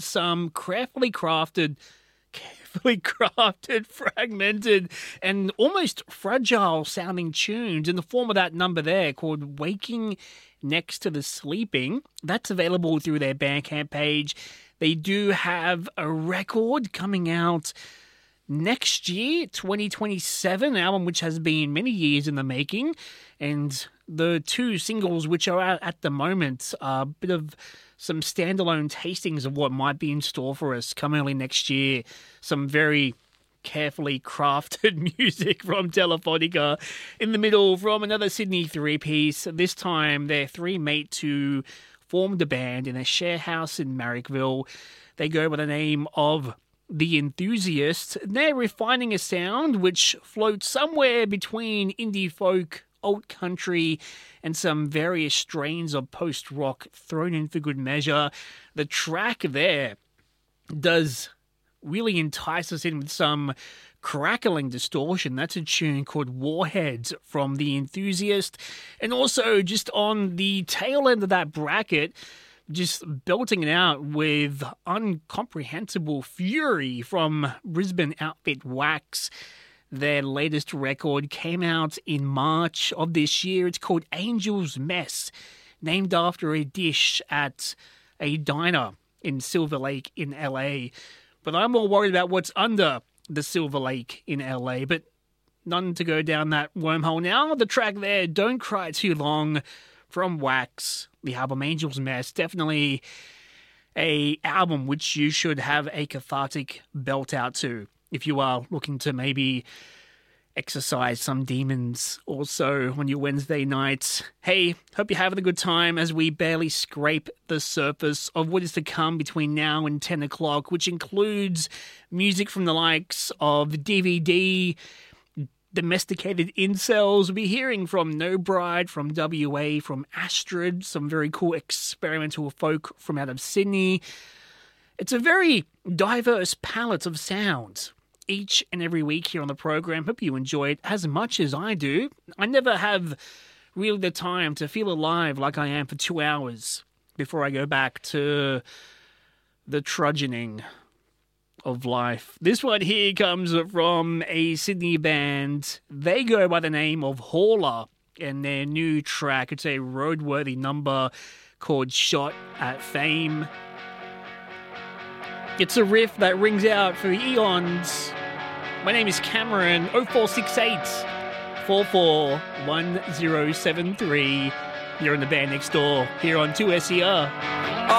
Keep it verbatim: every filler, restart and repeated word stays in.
some carefully crafted, carefully crafted, fragmented, and almost fragile sounding tunes in the form of that number there called Waking Next to the Sleeping. That's available through their Bandcamp page. They do have a record coming out next year, twenty twenty-seven, an album which has been many years in the making, and the two singles which are out at the moment are a bit of some standalone tastings of what might be in store for us come early next year. Some very carefully crafted music from Telefonica. In the middle, from another Sydney three-piece, this time they're three mates who formed a band in a share house in Marrickville. They go by the name of The Enthusiasts. They're refining a sound which floats somewhere between indie folk, alt country, and some various strains of post-rock thrown in for good measure. The track there does really entice us in with some crackling distortion. That's a tune called Warheads from The Enthusiast. And also, just on the tail end of that bracket, just belting it out with uncomprehensible fury from Brisbane outfit Wax. Their latest record came out in March of this year. It's called Angel's Mess, named after a dish at a diner in Silver Lake in L A. But I'm more worried about what's under the Silver Lake in L A. But none to go down that wormhole now. The track there, Don't Cry Too Long, from Wax. The album Angel's Mess, definitely a album which you should have a cathartic belt out to if you are looking to maybe exercise some demons also on your Wednesday nights. Hey, hope you're having a good time as we barely scrape the surface of what is to come between now and ten o'clock, which includes music from the likes of D V D, Domesticated Incels. We'll be hearing from No Bride from W A, from Astrid, some very cool experimental folk from out of Sydney. It's a very diverse palette of sounds each and every week here on the program. Hope you enjoy it as much as I do. I never have really the time to feel alive like I am for two hours before I go back to the trudgeoning of life. This one here comes from a Sydney band. They go by the name of Hauler, and their new track, it's a roadworthy number called Shot at Fame. It's a riff that rings out for eons. My name is Cameron, oh four six eight, four four one zero seven three. You're in the band next door, here on two S E R.